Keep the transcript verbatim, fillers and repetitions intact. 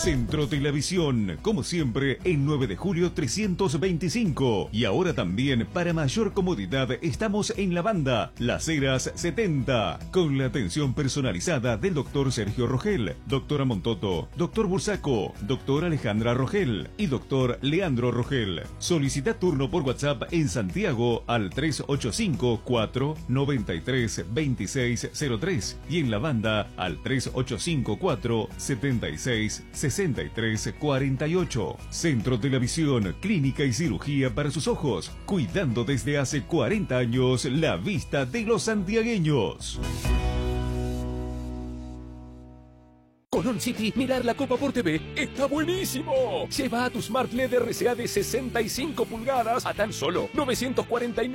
Centro de la Visión, como siempre, en nueve de julio trescientos veinticinco. Y ahora también, para mayor comodidad, estamos en la banda Las Heras setenta, con la atención personalizada del doctor Sergio Rogel, doctora Montoto, doctor Bursaco, doctora Alejandra Rogel y doctor Leandro Rogel. Solicita turno por WhatsApp en Santiago al tres ocho cinco, cuatro nueve tres, dos seis cero tres y en la banda al tres ocho cinco, cuatro siete seis, seis tres cuatro ocho. Centro de la Visión, clínica y cirugía para sus ojos, cuidando desde hace cuarenta años la vista de los santiagueños. Con On City, mirar la Copa por T V está buenísimo. Lleva a tu Smart L E D R C A de sesenta y cinco pulgadas a tan solo novecientos cuarenta y nueve